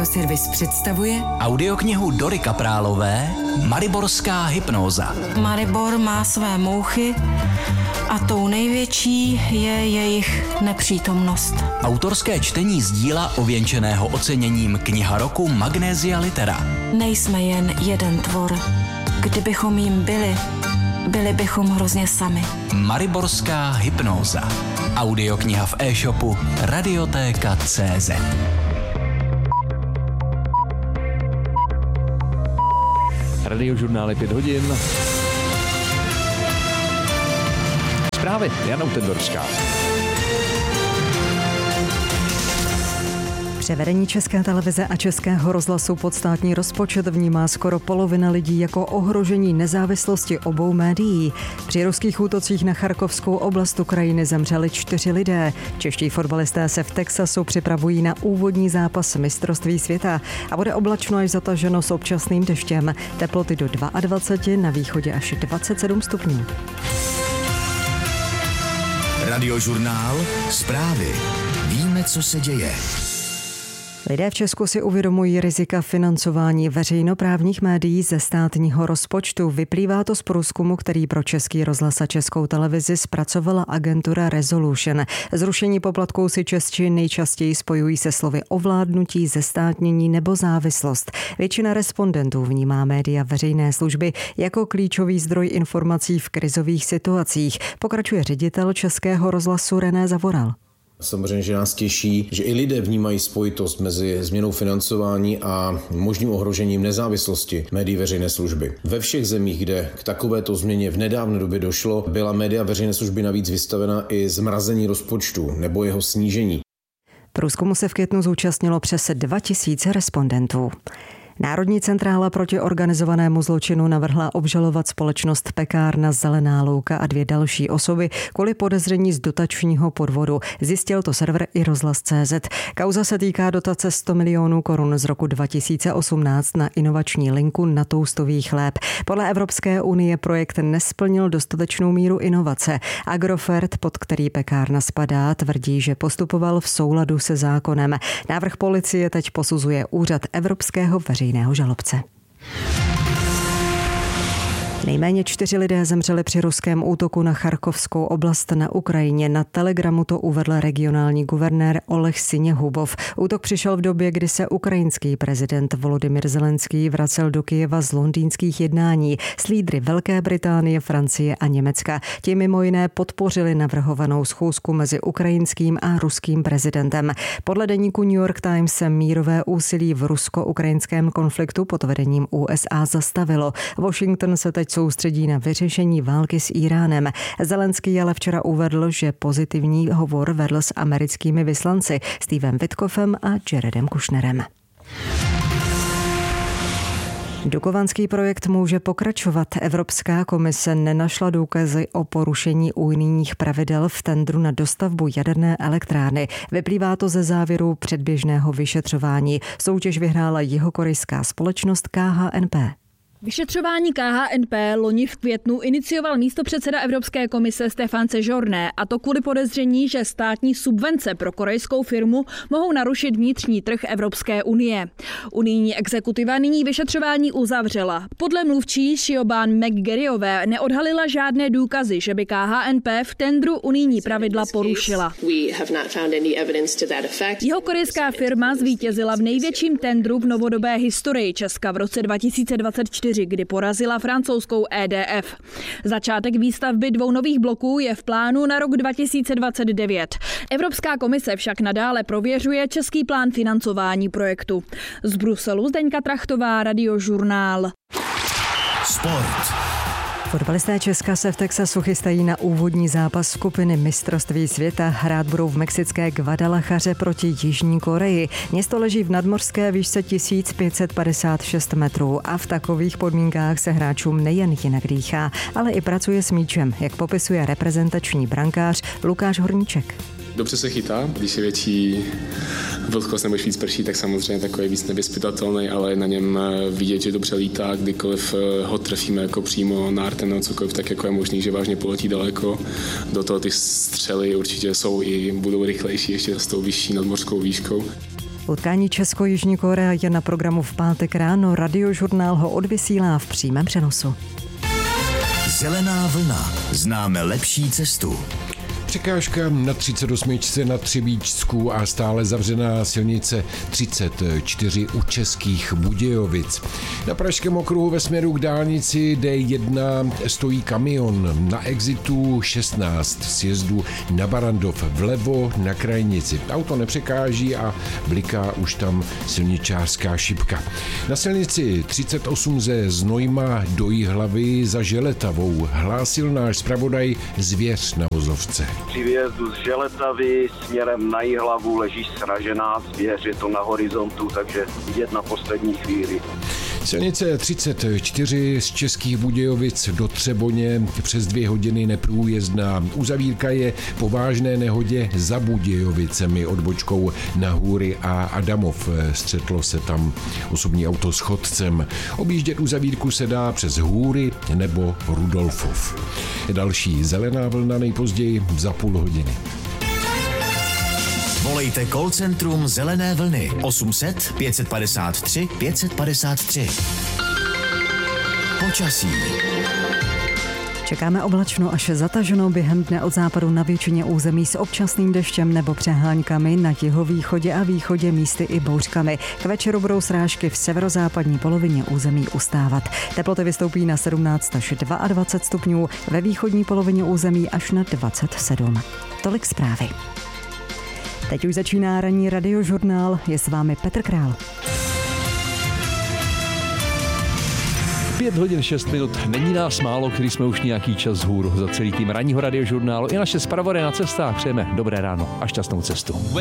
Audioservis představuje audioknihu Dory Kaprálové Mariborská hypnóza. Maribor má své mouchy a tou největší je jejich nepřítomnost. Autorské čtení z díla ověnčeného oceněním Kniha roku Magnesia Litera. Nejsme jen jeden tvor. Kdybychom jim byli bychom hrozně sami. Mariborská hypnóza. Audiokniha v e-shopu Radiotéka.cz. Radiožurnály 5 hodin. Zprávy Jana Utendorská. Převedení České televize a Českého rozhlasu pod státní rozpočet vnímá skoro polovina lidí jako ohrožení nezávislosti obou médií. Při ruských útocích na Charkovskou oblast Ukrajiny zemřeli 4 lidé. Čeští fotbalisté se v Texasu připravují na úvodní zápas mistrovství světa a bude oblačno až zataženo s občasným deštěm. Teploty do 22, na východě až 27 stupňů. Radiožurnál, zprávy. Víme, co se děje. Lidé v Česku si uvědomují rizika financování veřejnoprávních médií ze státního rozpočtu. Vyplývá to z průzkumu, který pro Český rozhlas a Českou televizi zpracovala agentura Resolution. Zrušení poplatků si Češi nejčastěji spojují se slovy ovládnutí, zestátnění nebo závislost. Většina respondentů vnímá média veřejné služby jako klíčový zdroj informací v krizových situacích, pokračuje ředitel Českého rozhlasu René Zavoral. Samozřejmě, že nás těší, že i lidé vnímají spojitost mezi změnou financování a možným ohrožením nezávislosti médií veřejné služby. Ve všech zemích, kde k takovéto změně v nedávné době došlo, byla média veřejné služby navíc vystavena i zmrazení rozpočtu nebo jeho snížení. Průzkumu se v květnu zúčastnilo přes 2000 respondentů. Národní centrála proti organizovanému zločinu navrhla obžalovat společnost Pekárna Zelená louka a 2 další osoby kvůli podezření z dotačního podvodu. Zjistil to server iRozhlas.cz. Kauza se týká dotace 100 milionů korun z roku 2018 na inovační linku na toustový chléb. Podle Evropské unie projekt nesplnil dostatečnou míru inovace. Agrofert, pod který Pekárna spadá, tvrdí, že postupoval v souladu se zákonem. Návrh policie teď posuzuje Úřad evropského veřejného žalobce. Nejméně 4 lidé zemřeli při ruském útoku na Charkovskou oblast na Ukrajině. Na Telegramu to uvedl regionální guvernér Oleh Siněhubov. Útok přišel v době, kdy se ukrajinský prezident Volodymyr Zelenský vracel do Kyjeva z londýnských jednání s lídry Velké Británie, Francie a Německa. Ti mimo jiné podpořili navrhovanou schůzku mezi ukrajinským a ruským prezidentem. Podle deníku New York Times se mírové úsilí v rusko-ukrajinském konfliktu pod vedením USA zastavilo. Washington se teď soustředí na vyřešení války s Íránem. Zelenský ale včera uvedl, že pozitivní hovor vedl s americkými vyslanci Stevem Witkoffem a Jaredem Kushnerem. Dukovanský projekt může pokračovat. Evropská komise nenašla důkazy o porušení unijních pravidel v tendru na dostavbu jaderné elektrárny. Vyplývá to ze závěru předběžného vyšetřování. Soutěž vyhrála jihokorejská společnost KHNP. Vyšetřování KHNP loni v květnu inicioval místopředseda Evropské komise Stefan Sejourné, a to kvůli podezření, že státní subvence pro korejskou firmu mohou narušit vnitřní trh Evropské unie. Unijní exekutiva nyní vyšetřování uzavřela. Podle mluvčí Siobhan McGarryové neodhalila žádné důkazy, že by KHNP v tendru unijní pravidla porušila. Jihokorejská firma zvítězila v největším tendru v novodobé historii Česka v roce 2024. Kdy porazila francouzskou EDF. Začátek výstavby 2 nových bloků je v plánu na rok 2029. Evropská komise však nadále prověřuje český plán financování projektu. Z Bruselu Zdeňka Trachtová, Radiožurnál. Sport. Fotbalisté Česka se v Texasu chystají na úvodní zápas skupiny mistrovství světa. Hrát budou v mexické Guadalajaře proti Jižní Koreji. Město leží v nadmořské výšce 1556 metrů a v takových podmínkách se hráčům nejen jinak dýchá, ale i pracuje s míčem, jak popisuje reprezentační brankář Lukáš Horníček. Dobře se chytá, když je větší vlhkost nebo víc prší, tak samozřejmě takový víc nevyzpytatelný, ale na něm vidět, že dobře lítá, kdykoliv ho trefíme jako přímo na arten nebo cokoliv, tak jako je možný, že vážně poletí daleko. Do toho ty střely určitě jsou i budou rychlejší ještě s tou vyšší nadmořskou výškou. Utkání Česko-Jižní Korea je na programu v pátek ráno. Radiožurnál ho odvysílá v přímém přenosu. Zelená vlna. Známe lepší cestu. Překážka na 38. na Třebíčsku a stále zavřená silnice 34 u Českých Budějovic. Na Pražském okruhu ve směru k dálnici D1 stojí kamion. Na exitu 16 sjezdu na Barandov vlevo na krajnici. Auto nepřekáží a bliká už tam silničářská šipka. Na silnici 38 ze Znojma do Jihlavy za Želetavou hlásil náš zpravodaj Zvěř na vozovce. Při výjezdu z Želetavy směrem na Jihlavu leží sražená zvěř, je to na horizontu, takže vidět na poslední chvíli. Silnice 34 z Českých Budějovic do Třeboně přes 2 hodiny neprůjezdná. Uzavírka je po vážné nehodě za Budějovicemi odbočkou na Hůry a Adamov. Střetlo se tam osobní auto s chodcem. Objíždět uzavírku se dá přes Hůry nebo Rudolfov. Další zelená vlna nejpozději za půl hodiny. Volejte call centrum Zelené vlny 800 553 553. Počasí. Čekáme oblačno až zataženo během dne od západu na většině území s občasným deštěm nebo přehánkami, na jihovýchodě a východě místy i bouřkami. K večeru budou srážky v severozápadní polovině území ustávat. Teploty vystoupí na 17 až 22 stupňů, ve východní polovině území až na 27. Tolik zprávy. Teď už začíná ranní radiožurnál, je s vámi Petr Král. 5 hodin 6 minut. Není nás málo, který jsme už nějaký čas vzhůru. Za celý tým ranního radiožurnálu i naše zpravodaje na cestách přejeme dobré ráno a šťastnou cestu.